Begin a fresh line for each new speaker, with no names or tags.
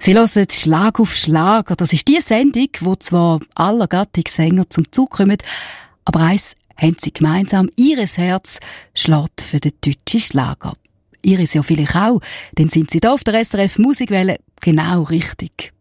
Sie hören Schlag auf Schlag. Das ist die Sendung, wo zwar alle Gattungssänger zum Zug kommen, aber eins haben sie gemeinsam: ihres Herz schlägt für den deutschen Schlager. Ihres ja vielleicht auch, dann sind sie da auf der SRF Musikwelle genau richtig.